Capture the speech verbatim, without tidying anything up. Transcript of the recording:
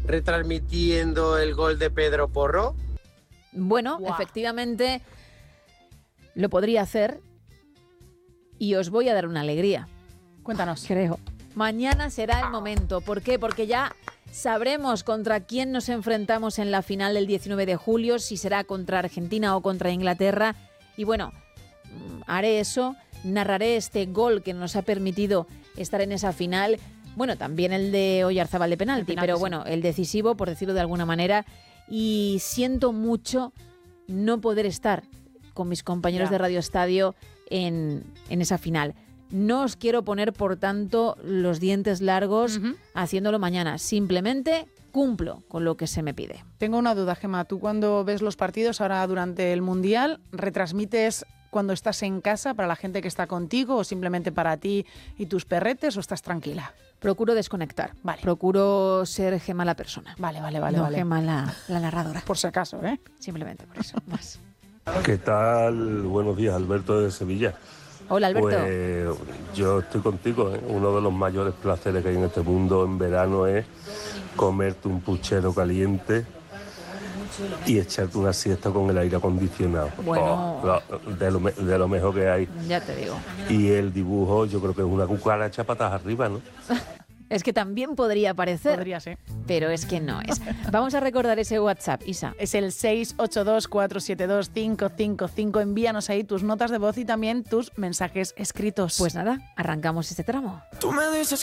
retransmitiendo el gol de Pedro Porro? Bueno, wow. Efectivamente lo podría hacer y os voy a dar una alegría. Cuéntanos. Creo. Mañana será el momento. ¿Por qué? Porque ya sabremos contra quién nos enfrentamos en la final del diecinueve de julio, si será contra Argentina o contra Inglaterra. Y bueno, haré eso, narraré este gol que nos ha permitido estar en esa final. Bueno, también el de Oyarzábal de penalti, penalti pero sí. Bueno, el decisivo, por decirlo de alguna manera. Y siento mucho no poder estar con mis compañeros ya. de Radio Estadio en, en esa final. No os quiero poner, por tanto, los dientes largos uh-huh. haciéndolo mañana. Simplemente cumplo con lo que se me pide. Tengo una duda, Gemma. Tú cuando ves los partidos ahora durante el Mundial, ¿retransmites cuando estás en casa para la gente que está contigo o simplemente para ti y tus perretes o estás tranquila? Procuro desconectar. Vale. Procuro ser Gemma la persona. Vale, vale, vale. No vale. Gemma la, la narradora. Por si acaso, ¿eh? Simplemente por eso, más. ¿Qué tal? Buenos días, Alberto de Sevilla. Hola, Alberto. Pues yo estoy contigo, ¿eh? Uno de los mayores placeres que hay en este mundo en verano es comerte un puchero caliente y echarte una siesta con el aire acondicionado. Bueno. Oh, de, lo, de lo mejor que hay. Ya te digo. Y el dibujo, yo creo que es una cucaracha patas arriba, ¿no? Es que también podría parecer. Podría ser. Pero es que no es. Vamos a recordar ese WhatsApp, Isa. Es el seis ocho dos, cuatro siete dos, cinco cinco cinco. Envíanos ahí tus notas de voz y también tus mensajes escritos. Pues nada, arrancamos este tramo. Tú me dices